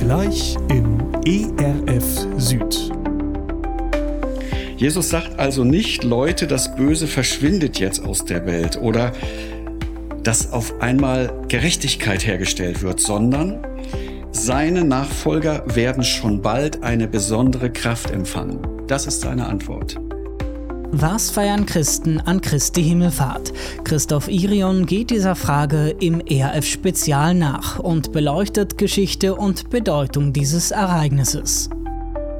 Gleich im ERF Süd. Jesus sagt also nicht, Leute, das Böse verschwindet jetzt aus der Welt oder dass auf einmal Gerechtigkeit hergestellt wird, sondern seine Nachfolger werden schon bald eine besondere Kraft empfangen. Das ist seine Antwort. Was feiern Christen an Christi Himmelfahrt? Christoph Irion geht dieser Frage im ERF-Spezial nach und beleuchtet Geschichte und Bedeutung dieses Ereignisses.